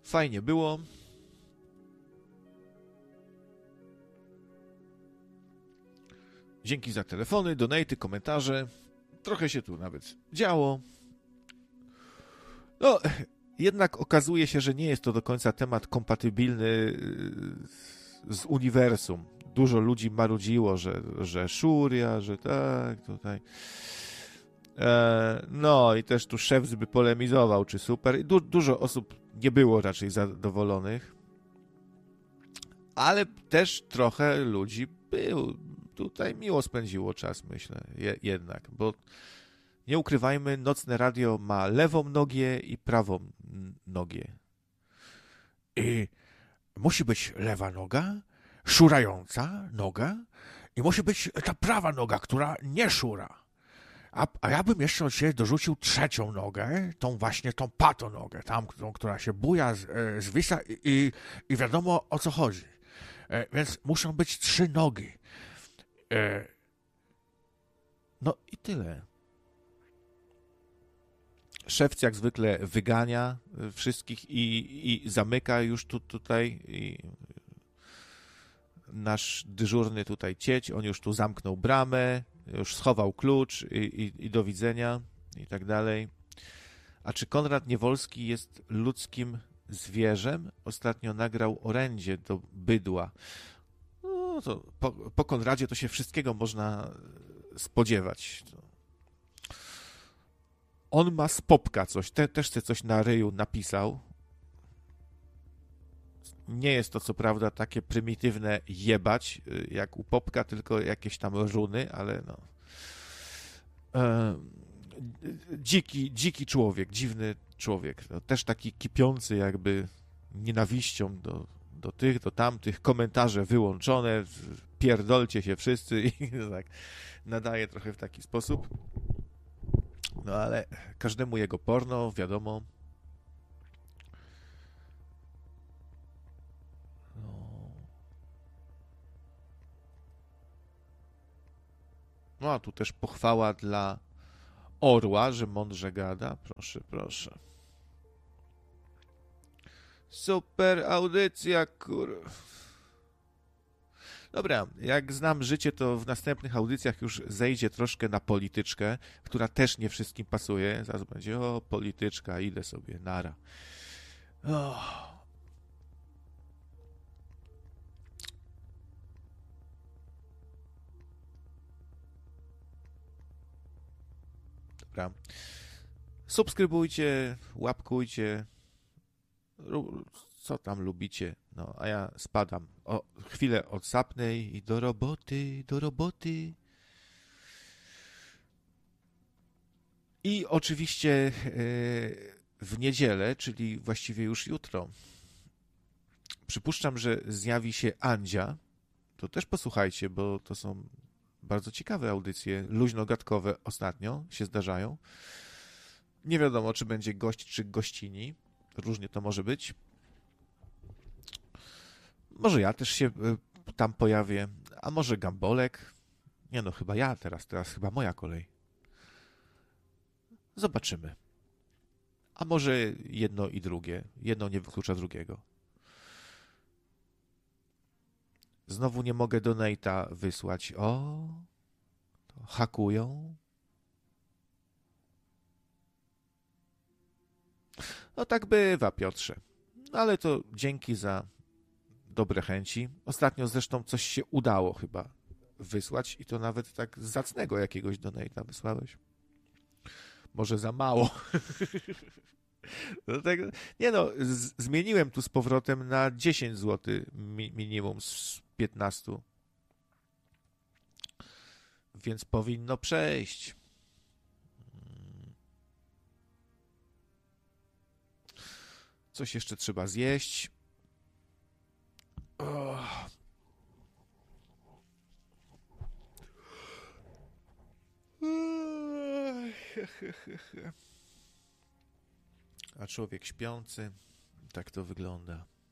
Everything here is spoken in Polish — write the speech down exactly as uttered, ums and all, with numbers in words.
Fajnie było. Dzięki za telefony, donaty, komentarze. Trochę się tu nawet działo. No, jednak okazuje się, że nie jest to do końca temat kompatybilny z uniwersum. Dużo ludzi marudziło, że, że Szuria, że tak, tutaj. E, no i też tu szef by polemizował, czy super. Du- dużo osób nie było raczej zadowolonych. Ale też trochę ludzi był. Tutaj miło spędziło czas, myślę, je, jednak, bo nie ukrywajmy, Nocne Radio ma lewą nogę i prawą nogę. I musi być lewa noga, szurająca noga i musi być ta prawa noga, która nie szura. A, a ja bym jeszcze od siebie dorzucił trzecią nogę, tą właśnie tą patonogę, tam, tą, która się buja, z, e, zwisa i, i, i wiadomo o co chodzi. E, więc muszą być trzy nogi. E, no i tyle. Szewc jak zwykle wygania wszystkich i, i zamyka już tu, tutaj i nasz dyżurny tutaj cieć, on już tu zamknął bramę, już schował klucz i, i, i do widzenia i tak dalej. A czy Konrad Niewolski jest ludzkim zwierzem? Ostatnio nagrał orędzie do bydła. No to po, po Konradzie to się wszystkiego można spodziewać. On ma z popka coś, te, też chce coś na ryju napisał. Nie jest to co prawda takie prymitywne jebać, jak u popka, tylko jakieś tam runy, ale no. E, dziki, dziki człowiek, dziwny człowiek. No, też taki kipiący jakby nienawiścią do, do tych, do tamtych, komentarze wyłączone, pierdolcie się wszyscy i tak nadaje trochę w taki sposób. No ale każdemu jego porno, wiadomo. No, no a tu też pochwała dla Orła, że mądrze gada. Proszę, proszę. Super audycja, kur... Dobra, jak znam życie, to w następnych audycjach już zejdzie troszkę na polityczkę, która też nie wszystkim pasuje. Zaraz będzie, o, polityczka, idę sobie, nara. Oh. Dobra. Subskrybujcie, łapkujcie, co tam lubicie. No, a ja spadam. O, chwilę odsapnę i do roboty, do roboty. I oczywiście w niedzielę, czyli właściwie już jutro, przypuszczam, że zjawi się Andzia. To też posłuchajcie, bo to są bardzo ciekawe audycje, luźno-gadkowe ostatnio się zdarzają. Nie wiadomo, czy będzie gość, czy gościni. Różnie to może być. Może ja też się tam pojawię, a może Gambolek. Nie no, chyba ja teraz, teraz chyba moja kolej. Zobaczymy. A może jedno i drugie. Jedno nie wyklucza drugiego. Znowu nie mogę donate'a wysłać. O, hakują. No tak bywa, Piotrze. Ale to dzięki za dobre chęci. Ostatnio zresztą coś się udało chyba wysłać i to nawet tak zacnego jakiegoś donate'a wysłałeś. Może za mało. No tak, nie no, z- zmieniłem tu z powrotem na dziesięć złotych mi- minimum z piętnastu. Więc powinno przejść. Coś jeszcze trzeba zjeść. Oh. A człowiek śpiący, tak to wygląda.